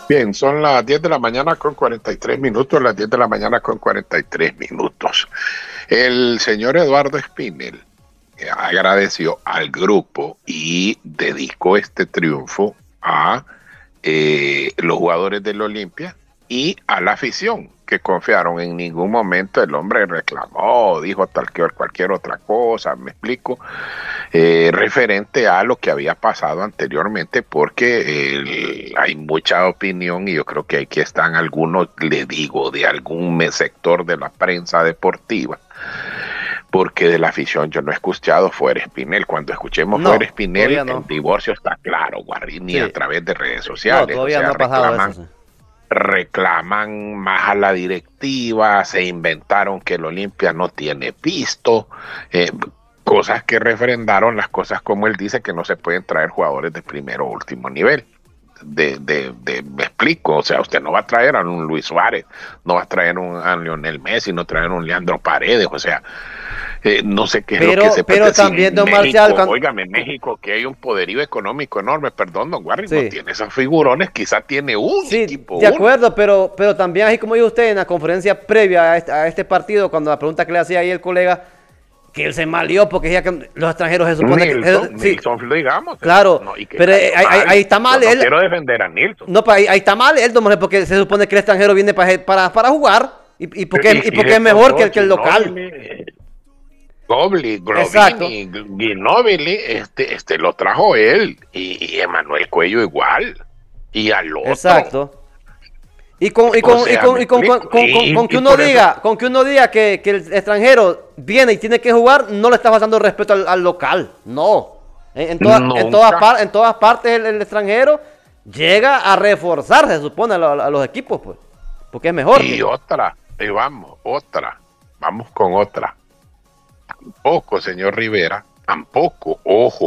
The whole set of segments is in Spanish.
Bien, son las 10 de la mañana con 43 minutos, las 10 de la mañana con 43 minutos. El señor Eduardo Espinel agradeció al grupo y dedicó este triunfo a los jugadores del Olimpia y a la afición que confiaron. En ningún momento el hombre reclamó, dijo tal que cualquier otra cosa, me explico, referente a lo que había pasado anteriormente, porque hay mucha opinión y yo creo que aquí están algunos, le digo, de algún sector de la prensa deportiva, porque de la afición yo no he escuchado fuera Espinel. Cuando escuchemos fuera Espinel, el divorcio está claro, Guarri, ni a través de redes sociales. No, todavía no ha pasado eso. Reclaman más a la directiva, se inventaron que el Olimpia no tiene pisto, cosas que refrendaron las cosas como él dice, que no se pueden traer jugadores de primero o último nivel. Me explico, o sea, usted no va a traer a un Luis Suárez, no va a traer a Lionel Messi, no traer a un Leandro Paredes, o sea, no sé qué es lo que se puede decir. Pero también, don Marcial, óigame, México, que hay un poderío económico enorme, perdón, don Guarri, no tiene esos figurones, quizás tiene un equipo. De acuerdo, pero también, así como dijo usted en la conferencia previa a este partido, cuando la pregunta que le hacía ahí el colega, que él se malió porque decía que los extranjeros se supone Nilsson, digamos. Claro, no, pero ahí está mal. No quiero defender a Nilsson. No, pero ahí está mal él, porque se supone que el extranjero viene para jugar y porque es mejor que el local. Ginóbili, lo trajo él y Emanuel Cuello igual y al otro. Exacto. Con que uno diga que el extranjero viene y tiene que jugar, no le está faltando respeto al local. No. En todas partes el extranjero llega a reforzarse, se supone, a los equipos, pues. Porque es mejor. Vamos con otra. Tampoco, señor Rivera, tampoco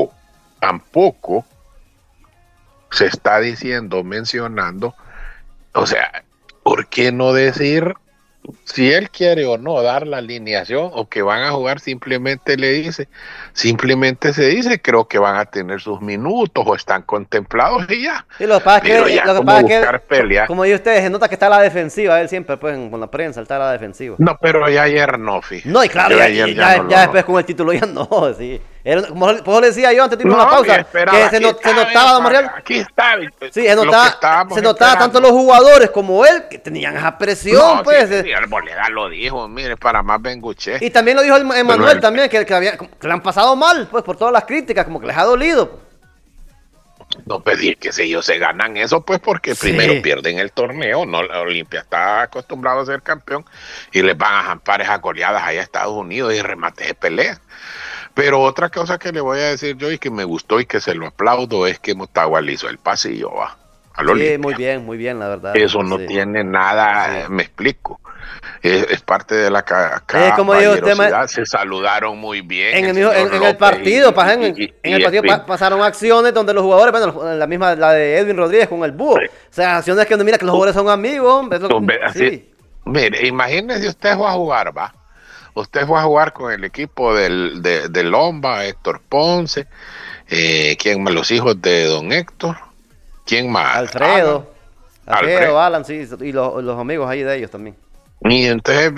se está mencionando. O sea, ¿por qué no decir si él quiere o no dar la alineación o que van a jugar? Simplemente se dice, creo que van a tener sus minutos o están contemplados y ya. Sí, lo que pasa es que como dice usted, se nota que está a la defensiva, él siempre pues con la prensa, él está a la defensiva. No, pero ya ayer no, fíjate. No, y claro, ya después con el título ya no, sí. Como le decía yo antes de la pausa, que se notaba, don Mariano. Aquí está. Sí, se notaba tanto los jugadores como él, que tenían esa presión, pues. Sí, Arboleda lo dijo, mire, para más Benguche. Y también lo dijo Emanuel también, que le han pasado mal, pues, por todas las críticas, como que les ha dolido. No pedir que si ellos se ganan eso, pues porque primero pierden el torneo, no, la Olimpia está acostumbrado a ser campeón y les van a jampar esas goleadas allá a Estados Unidos y remate de pelea. Pero otra cosa que le voy a decir yo y que me gustó y que se lo aplaudo es que Motagua le hizo el pasillo al Olimpia. Muy bien, la verdad. Eso no tiene nada, me explico. Es parte de la caballerosidad. Se saludaron muy bien. En el partido pasaron acciones donde los jugadores, bueno, la de Edwin Rodríguez con el búho. Sí. O sea, acciones que mira que los jugadores son amigos. Mire, imagínese usted fue a jugar, Usted fue a jugar con el equipo de Lomba, Héctor Ponce, ¿quién más? Los hijos de don Héctor, ¿quién más? Alfredo, Alan, sí, y los amigos ahí de ellos también. Y entonces